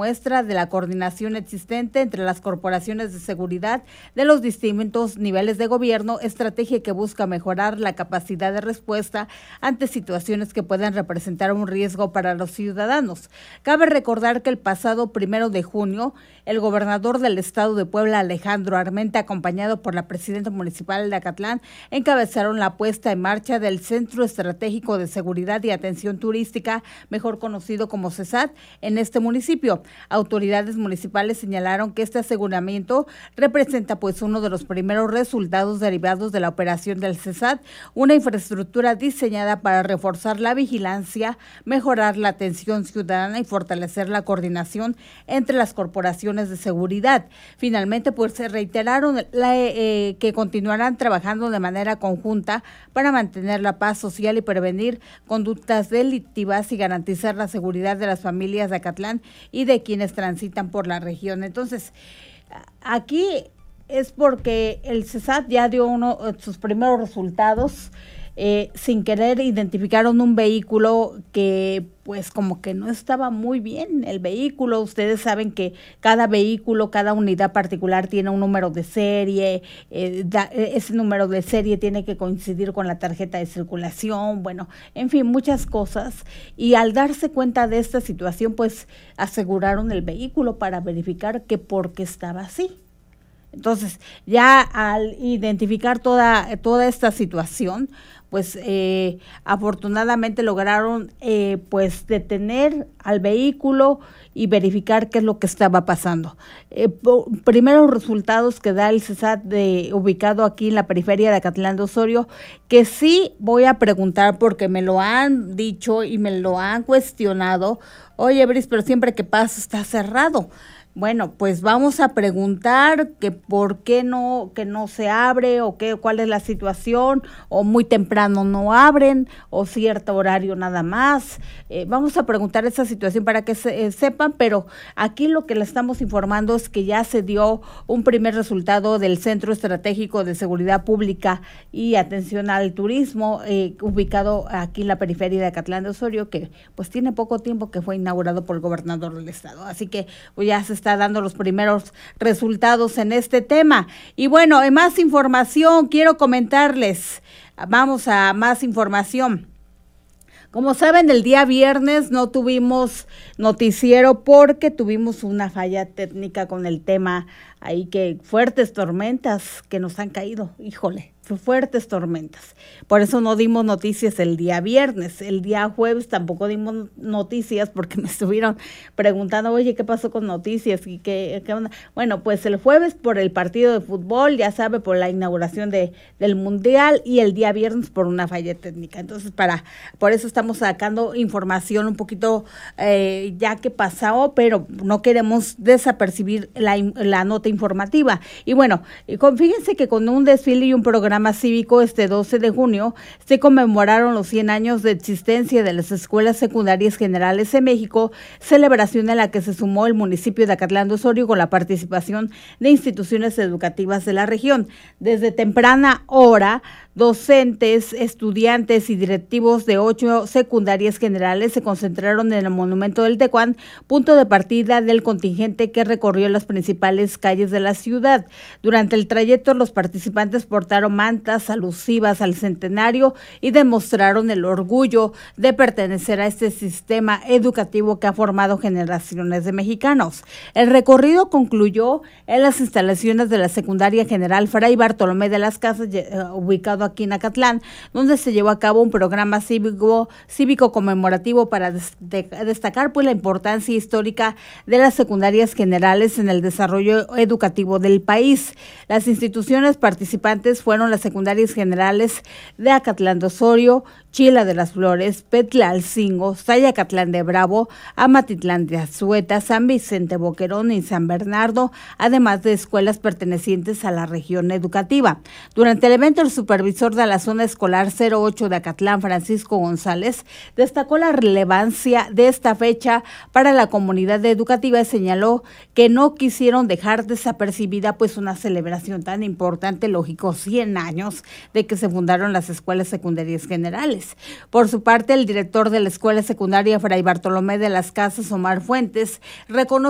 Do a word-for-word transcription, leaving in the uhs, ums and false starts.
muestra de la coordinación existente entre las corporaciones de seguridad de los distintos niveles de gobierno, estrategia que busca mejorar la capacidad de respuesta ante situaciones que puedan representar un riesgo para los ciudadanos. Cabe recordar que el pasado primero de junio, el gobernador del estado de Puebla, Alejandro Armenta, acompañado por la presidenta municipal de Acatlán, encabezaron la puesta en marcha del Centro Estratégico de Seguridad y Atención Turística, mejor conocido como CESAT, en este municipio. Autoridades municipales señalaron que este aseguramiento representa pues uno de los primeros resultados derivados de la operación del CESAT, una infraestructura diseñada para reforzar la vigilancia, mejorar la atención ciudadana y fortalecer la coordinación entre las corporaciones de seguridad. Finalmente, pues se reiteraron la, eh, que continuarán trabajando de manera conjunta para mantener la paz social y prevenir conductas delictivas y garantizar la seguridad de las familias de Acatlán y de quienes transitan por la región. Entonces, aquí es porque el CESAT ya dio uno sus primeros resultados. Eh, sin querer identificaron un vehículo que pues como que no estaba muy bien el vehículo. Ustedes saben que cada vehículo, cada unidad particular tiene un número de serie, eh, da, ese número de serie tiene que coincidir con la tarjeta de circulación, bueno, en fin, muchas cosas. Y al darse cuenta de esta situación, pues aseguraron el vehículo para verificar que por qué estaba así. Entonces, ya al identificar toda, toda esta situación, pues eh, afortunadamente lograron eh, pues detener al vehículo y verificar qué es lo que estaba pasando. Eh, primeros resultados que da el CESAT de, ubicado aquí en la periferia de Acatlán de Osorio, que sí voy a preguntar porque me lo han dicho y me lo han cuestionado. Oye, Bris, pero siempre que pasa está cerrado. Bueno, pues vamos a preguntar que por qué no, que no se abre o qué, cuál es la situación, o muy temprano no abren, o cierto horario nada más. Eh, vamos a preguntar esa situación para que se, eh, sepan, pero aquí lo que le estamos informando es que ya se dio un primer resultado del Centro Estratégico de Seguridad Pública y Atención al Turismo, eh, ubicado aquí en la periferia de Acatlán de Osorio, que pues tiene poco tiempo que fue inaugurado por el gobernador del estado. Así que pues ya se está dando los primeros resultados en este tema. Y bueno, en más información quiero comentarles, vamos a más información. Como saben, el día viernes no tuvimos noticiero porque tuvimos una falla técnica con el tema ahí, que fuertes tormentas que nos han caído, híjole, fuertes tormentas. Por eso no dimos noticias el día viernes. El día jueves tampoco dimos noticias porque me estuvieron preguntando, oye, ¿qué pasó con noticias? ¿Y qué, qué onda? Bueno, pues el jueves por el partido de fútbol, ya sabe, por la inauguración de, del Mundial, y el día viernes por una falla técnica. Entonces, para por eso estamos sacando información un poquito eh, ya que pasó, pero no queremos desapercibir la, la nota informativa. Y bueno, fíjense que con un desfile y un programa cívico este doce de junio se conmemoraron los cien años de existencia de las escuelas secundarias generales en México, celebración en la que se sumó el municipio de Acatlán de Osorio con la participación de instituciones educativas de la región. Desde temprana hora, docentes, estudiantes y directivos de ocho secundarias generales se concentraron en el Monumento del Tecuán, punto de partida del contingente que recorrió las principales calles de la ciudad. Durante el trayecto, los participantes portaron mantas alusivas al centenario y demostraron el orgullo de pertenecer a este sistema educativo que ha formado generaciones de mexicanos. El recorrido concluyó en las instalaciones de la Secundaria General Fray Bartolomé de las Casas, ubicado aquí en Acatlán, donde se llevó a cabo un programa cívico, cívico conmemorativo para des, de, destacar pues la importancia histórica de las secundarias generales en el desarrollo educativo del país. Las instituciones participantes fueron las secundarias generales de Acatlán de Osorio, Chila de las Flores, Petlalcingo, Zayacatlán de Bravo, Amatitlán de Azueta, San Vicente Boquerón y San Bernardo, además de escuelas pertenecientes a la región educativa. Durante el evento, el supervisor de la zona escolar cero ocho de Acatlán, Francisco González, destacó la relevancia de esta fecha para la comunidad educativa y señaló que no quisieron dejar desapercibida pues una celebración tan importante, lógico, cien años de que se fundaron las escuelas secundarias generales. Por su parte, el director de la Escuela Secundaria Fray Bartolomé de las Casas, Omar Fuentes, reconoció